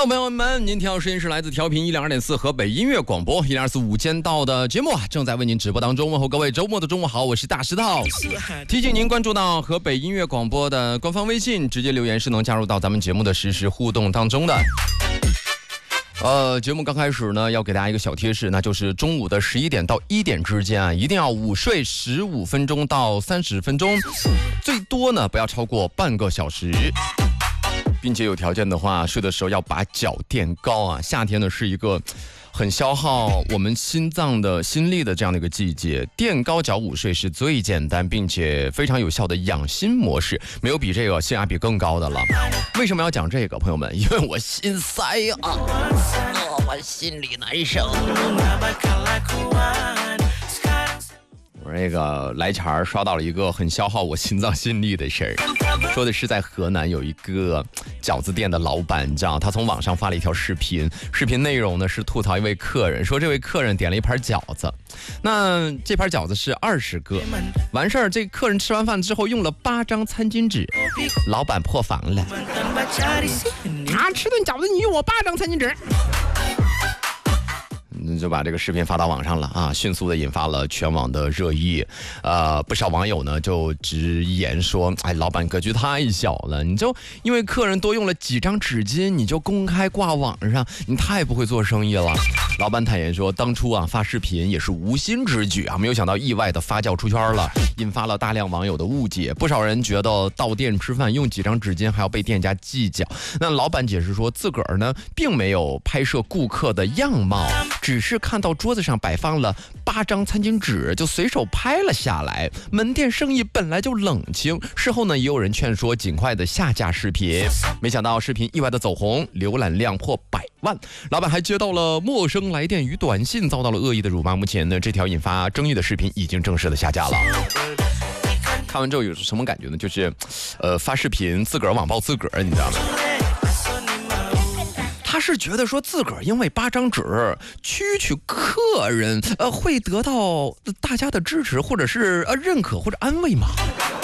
Hello， 朋友们，您听到声音是来自调频102.4河北音乐广播102.4午间到的节目正在为您直播当中。问候各位周末的中午好，我是大石头。提醒您关注到河北音乐广播的官方微信，直接留言是能加入到咱们节目的实时互动当中的。节目刚开始呢，要给大家一个小贴士，那就是中午的11点到1点之间啊，一定要午睡15分钟到30分钟，最多呢不要超过半个小时。并且有条件的话，睡的时候要把脚垫高啊。夏天呢是一个很消耗我们心脏的心力的这样的一个季节，垫高脚午睡是最简单并且非常有效的养心模式，没有比这个性价比更高的了。为什么要讲这个，朋友们？因为我心塞啊，我心里难受。我这个来前儿刷到了一个很消耗我心脏心力的事儿，说的是在河南有一个饺子店的老板，你知道，他从网上发了一条视频，视频内容呢是吐槽一位客人，说这位客人点了一盘饺子，那这盘饺子是20个，完事儿这客人吃完饭之后用了8张餐巾纸，老板破防了，吃顿饺子你用我8张餐巾纸。就把这个视频发到网上了啊，迅速的引发了全网的热议。不少网友呢就直言说，哎，老板格局太小了，你就因为客人多用了几张纸巾，你就公开挂网上，你太不会做生意了。老板坦言说，当初啊发视频也是无心之举啊，没有想到意外的发酵出圈了，引发了大量网友的误解。不少人觉得到店吃饭用几张纸巾还要被店家计较。那老板解释说，自个儿呢并没有拍摄顾客的样貌，只是看到桌子上摆放了8张餐巾纸，就随手拍了下来。门店生意本来就冷清，事后呢也有人劝说尽快的下架视频，没想到视频意外的走红，浏览量破100万。老板还接到了陌生来电与短信，遭到了恶意的辱骂。目前呢，这条引发争议的视频已经正式的下架了。看完之后有什么感觉呢？就是发视频自个儿网暴自个儿，你知道吗？他是觉得说自个儿因为8张纸区客人会得到大家的支持或者是认可或者安慰吗？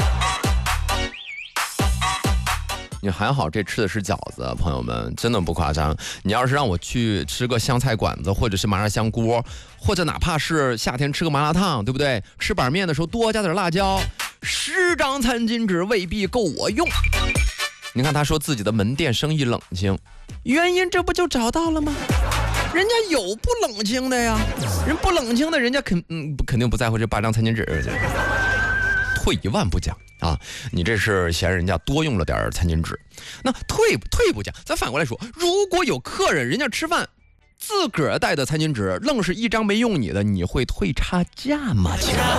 你还好这吃的是饺子，朋友们真的不夸张。你要是让我去吃个湘菜馆子或者是麻辣香锅，或者哪怕是夏天吃个麻辣烫，对不对？吃板面的时候多加点辣椒，10张餐巾纸未必够我用。你看他说自己的门店生意冷清，原因这不就找到了吗？人家有不冷清的呀，人不冷清的人家肯定不在乎这8张餐巾纸。退一万步讲啊，你这是嫌人家多用了点餐巾纸。那退不讲，咱反过来说，如果有客人人家吃饭自个儿带的餐巾纸愣是1张没用你的，你会退差价吗？亲爱